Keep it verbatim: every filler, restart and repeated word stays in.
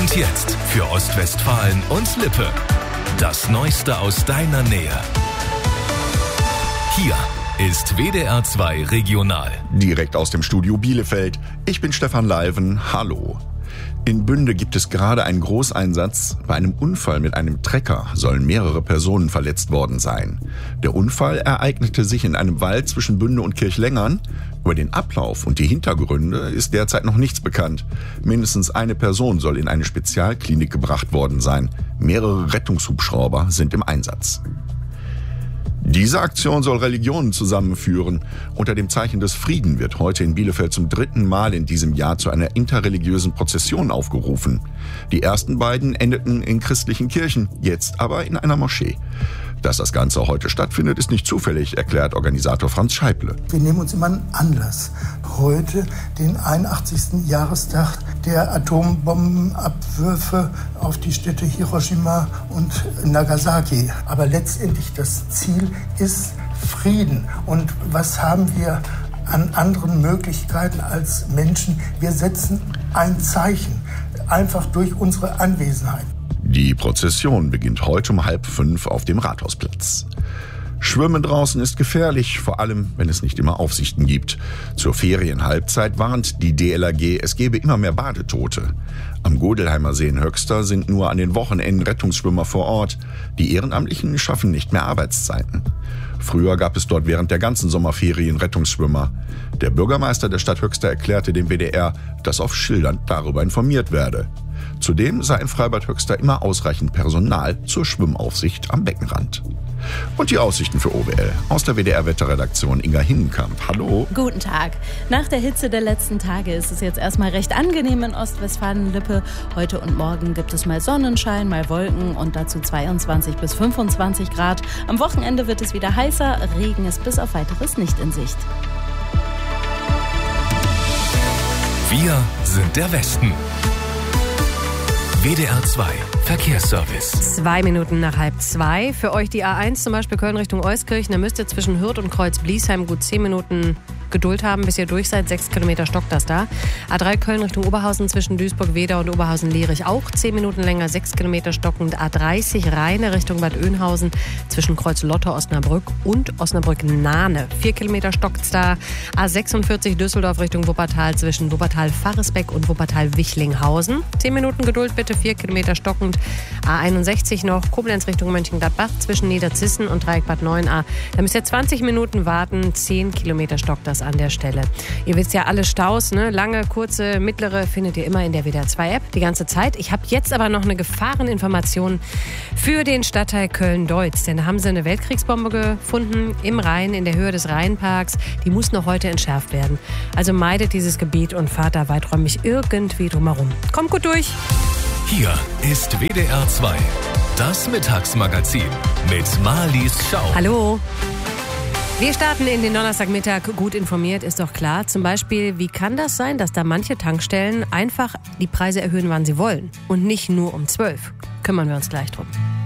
Und jetzt für Ostwestfalen und Lippe. Das Neueste aus deiner Nähe. Hier ist W D R zwei Regional. Direkt aus dem Studio Bielefeld. Ich bin Stefan Leiven. Hallo. In Bünde gibt es gerade einen Großeinsatz. Bei einem Unfall mit einem Trecker sollen mehrere Personen verletzt worden sein. Der Unfall ereignete sich in einem Wald zwischen Bünde und Kirchlengern. Über den Ablauf und die Hintergründe ist derzeit noch nichts bekannt. Mindestens eine Person soll in eine Spezialklinik gebracht worden sein. Mehrere Rettungshubschrauber sind im Einsatz. Diese Aktion soll Religionen zusammenführen. Unter dem Zeichen des Frieden wird heute in Bielefeld zum dritten Mal in diesem Jahr zu einer interreligiösen Prozession aufgerufen. Die ersten beiden endeten in christlichen Kirchen, jetzt aber in einer Moschee. Dass das Ganze heute stattfindet, ist nicht zufällig, erklärt Organisator Franz Scheible. Wir nehmen uns immer einen Anlass. Heute den einundachtzigsten Jahrestag der Atombombenabwürfe auf die Städte Hiroshima und Nagasaki. Aber letztendlich das Ziel ist Frieden. Und was haben wir an anderen Möglichkeiten als Menschen? Wir setzen ein Zeichen, einfach durch unsere Anwesenheit. Die Prozession beginnt heute um halb fünf auf dem Rathausplatz. Schwimmen draußen ist gefährlich, vor allem, wenn es nicht immer Aufsichten gibt. Zur Ferienhalbzeit warnt die D L R G, es gebe immer mehr Badetote. Am Godelheimer See in Höxter sind nur an den Wochenenden Rettungsschwimmer vor Ort. Die Ehrenamtlichen schaffen nicht mehr Arbeitszeiten. Früher gab es dort während der ganzen Sommerferien Rettungsschwimmer. Der Bürgermeister der Stadt Höxter erklärte dem W D R, dass auf Schildern darüber informiert werde. Zudem sei in Freibad Höxter immer ausreichend Personal zur Schwimmaufsicht am Beckenrand. Und die Aussichten für O W L aus der W D R-Wetterredaktion Inga Hinnenkamp. Hallo. Guten Tag. Nach der Hitze der letzten Tage ist es jetzt erstmal recht angenehm in Ostwestfalen-Lippe. Heute und morgen gibt es mal Sonnenschein, mal Wolken und dazu zweiundzwanzig bis fünfundzwanzig Grad. Am Wochenende wird es wieder heißer, Regen ist bis auf Weiteres nicht in Sicht. Wir sind der Westen. W D R zwei Verkehrsservice. Zwei Minuten nach halb zwei. Für euch die A eins, zum Beispiel Köln Richtung Euskirchen. Da müsst ihr zwischen Hürth und Kreuz-Bliesheim gut zehn Minuten Geduld haben, bis ihr durch seid. Sechs Kilometer stockt das da. A drei Köln Richtung Oberhausen zwischen Duisburg-Wedau und Oberhausen-Lierich auch zehn Minuten länger, sechs Kilometer stockend. A dreißig Rheine Richtung Bad Oeynhausen zwischen Kreuz-Lotter, Osnabrück und Osnabrück-Nahne. Vier Kilometer stockt's da. A sechsundvierzig Düsseldorf Richtung Wuppertal zwischen Wuppertal-Faresbeck und Wuppertal-Wichlinghausen. Zehn Minuten Geduld bitte, vier Kilometer stockend. A einundsechzig noch Koblenz Richtung Mönchengladbach zwischen Niederzissen und Dreieck Bad Neuenahr. Da müsst ihr zwanzig Minuten warten. zehn Kilometer stockt das an der Stelle. Ihr wisst ja, alle Staus, ne? Lange, kurze, mittlere, findet ihr immer in der W D R zwei App die ganze Zeit. Ich habe jetzt aber noch eine Gefahreninformation für den Stadtteil Köln-Deutz. Denn da haben sie eine Weltkriegsbombe gefunden im Rhein, in der Höhe des Rheinparks. Die muss noch heute entschärft werden. Also meidet dieses Gebiet und fahrt da weiträumig irgendwie drumherum. Kommt gut durch! Hier ist W D R zwei, das Mittagsmagazin mit Marlies Schau. Hallo! Wir starten in den Donnerstagmittag gut informiert, ist doch klar. Zum Beispiel, wie kann das sein, dass da manche Tankstellen einfach die Preise erhöhen, wann sie wollen und nicht nur um zwölf? Kümmern wir uns gleich drum.